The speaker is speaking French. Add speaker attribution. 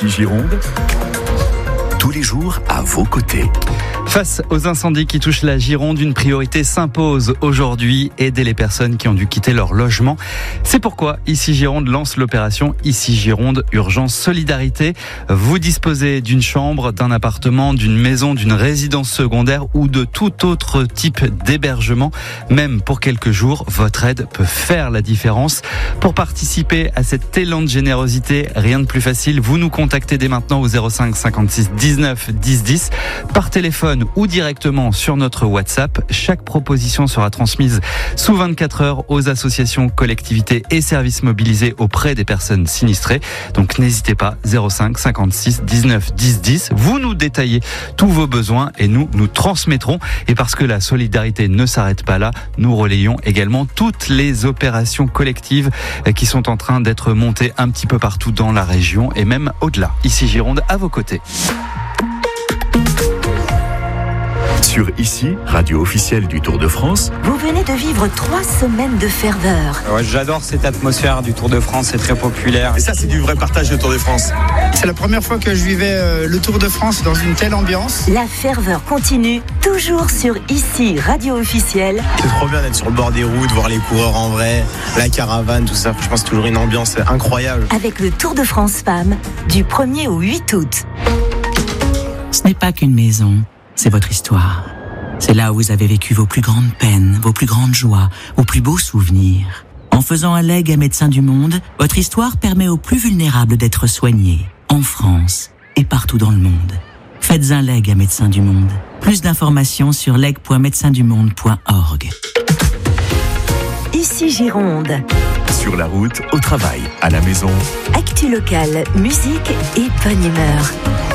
Speaker 1: Ici Gironde, tous les jours à vos côtés.
Speaker 2: Face aux incendies qui touchent la Gironde, une priorité s'impose aujourd'hui, aider les personnes qui ont dû quitter leur logement. C'est pourquoi Ici Gironde lance l'opération Ici Gironde Urgence Solidarité. Vous disposez d'une chambre, d'un appartement, d'une maison, d'une résidence secondaire ou de tout autre type d'hébergement. Même pour quelques jours, votre aide peut faire la différence. Pour participer à cet élan de générosité, rien de plus facile, vous nous contactez dès maintenant au 05 56 19 10 10 par téléphone ou directement sur notre WhatsApp. Chaque proposition sera transmise sous 24 heures aux associations, collectivités et services mobilisés auprès des personnes sinistrées. Donc n'hésitez pas, 05 56 19 10 10. Vous nous détaillez tous vos besoins et nous transmettrons. Et parce que la solidarité ne s'arrête pas là, nous relayons également toutes les opérations collectives qui sont en train d'être montées un petit peu partout dans la région et même au-delà. Ici Gironde, à vos côtés.
Speaker 1: Sur Ici, radio officielle du Tour de France.
Speaker 3: Vous venez de vivre 3 semaines de ferveur.
Speaker 4: Ouais, j'adore cette atmosphère du Tour de France, c'est très populaire.
Speaker 5: Et ça, c'est du vrai partage du Tour de France.
Speaker 6: C'est la première fois que je vivais le Tour de France dans une telle ambiance.
Speaker 3: La ferveur continue, toujours sur Ici, radio officielle.
Speaker 5: C'est trop bien d'être sur le bord des routes, voir les coureurs en vrai, la caravane, tout ça. Franchement, c'est toujours une ambiance incroyable.
Speaker 3: Avec le Tour de France Femmes, du 1er au 8 août.
Speaker 7: Ce n'est pas qu'une maison, c'est votre histoire. C'est là où vous avez vécu vos plus grandes peines, vos plus grandes joies, vos plus beaux souvenirs. En faisant un legs à Médecins du Monde, votre histoire permet aux plus vulnérables d'être soignés, en France et partout dans le monde. Faites un legs à Médecins du Monde. Plus d'informations sur leg.médecindumonde.org.
Speaker 3: Ici Gironde.
Speaker 1: Sur la route, au travail, à la maison.
Speaker 3: Actu locale, musique et bonne humeur.